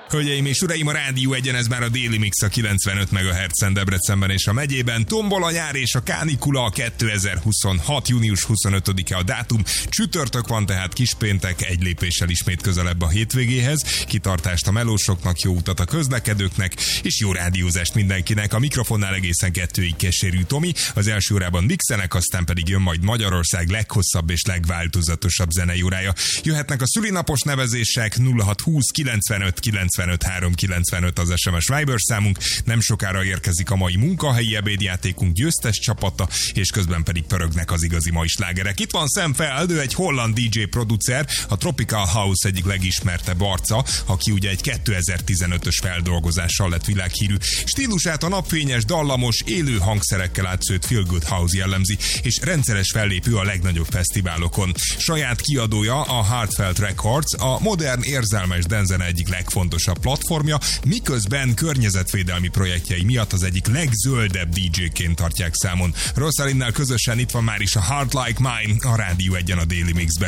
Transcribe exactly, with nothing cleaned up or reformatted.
Hölgyeim és uraim, a Rádió Egyen, ez már a Déli Mix a kilencvenöt megahertzen Debrecenben és a megyében. Tombol a nyár és a kánikula, a kétezer-huszonhat. június huszonötödike a dátum. Csütörtök van, tehát kispéntek, egy lépéssel ismét közelebb a hétvégéhez. Kitartást a melósoknak, jó utat a közlekedőknek, és jó rádiózást mindenkinek. A mikrofonnál egészen kettőig Keserű Tomi. Az első órában mixenek, aztán pedig jön majd Magyarország leghosszabb és legváltozatosabb zenei órája. Jöhetnek a szülinapos nevezések, nulla hat húsz kilencvenöt kilencvenöt három kilencvenöt az es em es Viber számunk. Nem sokára érkezik a mai munkahelyi ebédjátékunk győztes csapata, és közben pedig pörögnek az igazi mai slágerek. Itt van Sam Feld, ő egy holland dé dzsé producer, a Tropical House egyik legismertebb arca, aki ugye egy kétezer-tizenötös feldolgozással lett világhírű. Stílusát a napfényes, dallamos, élő hangszerekkel átszőtt Feel Good House jellemzi, és rendszeres fellépő a legnagyobb fesztiválokon. Saját kiadója a Heartfelt Records, a modern érzelmes dance egyik legfontosabb platformja, miközben környezetvédelmi projektjei miatt az egyik legzöldebb dé dzséként tartják számon. Rosalinnál közösen itt van már is a Heart Like Mine, a Rádió Egyen a Déli Mixben.